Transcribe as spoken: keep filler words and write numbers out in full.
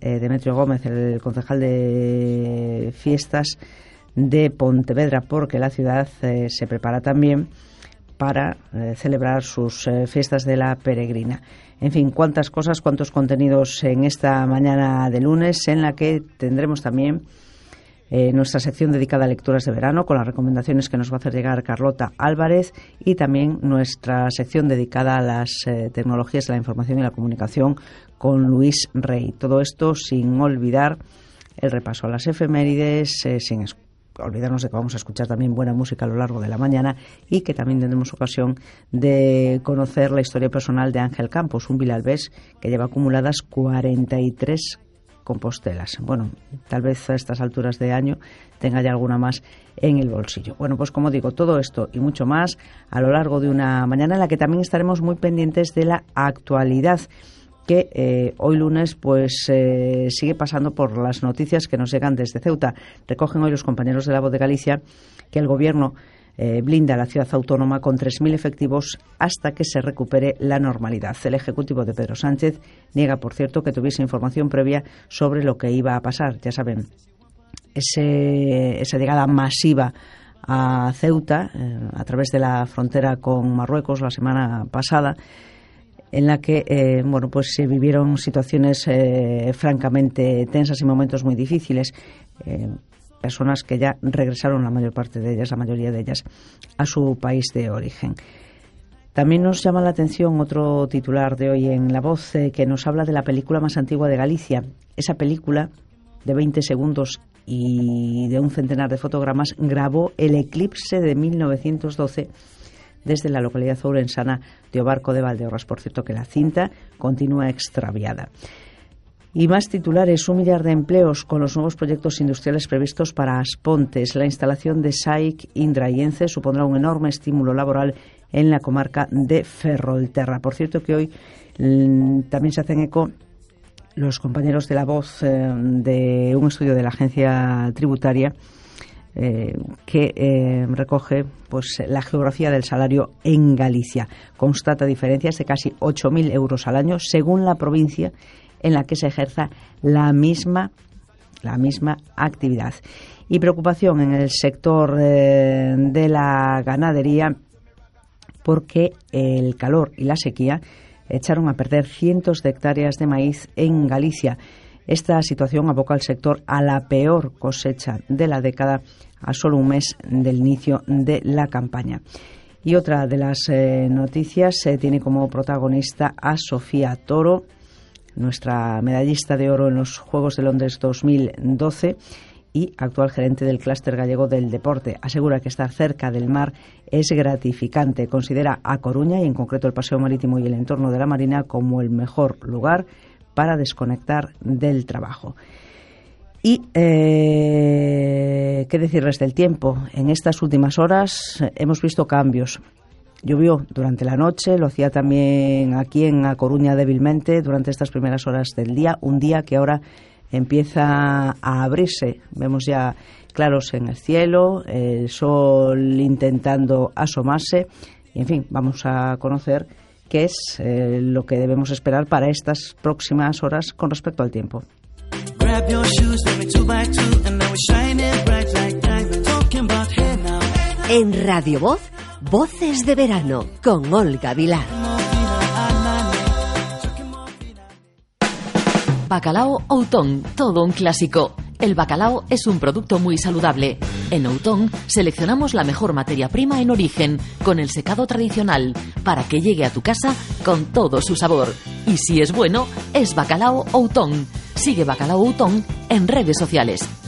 eh, Demetrio Gómez, el concejal de fiestas de Pontevedra, porque la ciudad eh, se prepara también para eh, celebrar sus eh, fiestas de la peregrina. En fin, cuántas cosas, cuántos contenidos en esta mañana de lunes, en la que tendremos también eh, nuestra sección dedicada a lecturas de verano, con las recomendaciones que nos va a hacer llegar Carlota Álvarez, y también nuestra sección dedicada a las eh, tecnologías de la información y la comunicación con Luis Rey. Todo esto sin olvidar el repaso a las efemérides, eh, sin escuchar. Olvidarnos de que vamos a escuchar también buena música a lo largo de la mañana, y que también tendremos ocasión de conocer la historia personal de Ángel Campos, un vilalbés que lleva acumuladas cuarenta y tres compostelas. Bueno, tal vez a estas alturas de año tenga ya alguna más en el bolsillo. Bueno, pues como digo, todo esto y mucho más a lo largo de una mañana en la que también estaremos muy pendientes de la actualidad, que eh, hoy lunes pues eh, sigue pasando por las noticias que nos llegan desde Ceuta. Recogen hoy los compañeros de La Voz de Galicia que el Gobierno eh, blinda a la ciudad autónoma con tres mil efectivos hasta que se recupere la normalidad. El Ejecutivo de Pedro Sánchez niega, por cierto, que tuviese información previa sobre lo que iba a pasar. Ya saben, ese, esa llegada masiva a Ceuta eh, a través de la frontera con Marruecos la semana pasada, en la que eh, bueno, pues se vivieron situaciones eh, francamente tensas y momentos muy difíciles. Eh, personas que ya regresaron, la mayor parte de ellas, la mayoría de ellas, a su país de origen. También nos llama la atención otro titular de hoy en La Voz, eh, que nos habla de la película más antigua de Galicia. Esa película, de veinte segundos y de un centenar de fotogramas, grabó el eclipse de mil novecientos doce desde la localidad ourensana de Obarco de Valdeorras. Por cierto, que la cinta continúa extraviada. Y más titulares: un millar de empleos con los nuevos proyectos industriales previstos para Aspontes. La instalación de S A I C Indra y ENCE supondrá un enorme estímulo laboral en la comarca de Ferrolterra. Por cierto, que hoy mmm, también se hacen eco los compañeros de La Voz eh, de un estudio de la agencia tributaria Eh, que eh, recoge pues la geografía del salario en Galicia. Constata diferencias de casi ocho mil euros al año según la provincia en la que se ejerza la misma, la misma actividad. Y preocupación en el sector eh, de la ganadería, porque el calor y la sequía echaron a perder cientos de hectáreas de maíz en Galicia. Esta situación aboca al sector a la peor cosecha de la década, a solo un mes del inicio de la campaña. Y otra de las eh, noticias eh, tiene como protagonista a Sofía Toro, nuestra medallista de oro en los Juegos de Londres dos mil doce y actual gerente del clúster gallego del deporte. Asegura que estar cerca del mar es gratificante. Considera a Coruña, y en concreto el Paseo Marítimo y el entorno de la Marina, como el mejor lugar para desconectar del trabajo. Y eh, qué decirles del tiempo. En estas últimas horas eh, hemos visto cambios. Llovió durante la noche, lo hacía también aquí en A Coruña débilmente durante estas primeras horas del día, un día que ahora empieza a abrirse. Vemos ya claros en el cielo, el sol intentando asomarse, y en fin, vamos a conocer qué es eh, lo que debemos esperar para estas próximas horas con respecto al tiempo. En Radio Voz, Voces de Verano, con Olga Vilar. Bacalao Outón, todo un clásico. El bacalao es un producto muy saludable. En Outón seleccionamos la mejor materia prima en origen, con el secado tradicional, para que llegue a tu casa con todo su sabor. Y si es bueno, es Bacalao Outón. Sigue Bacalao Outón en redes sociales.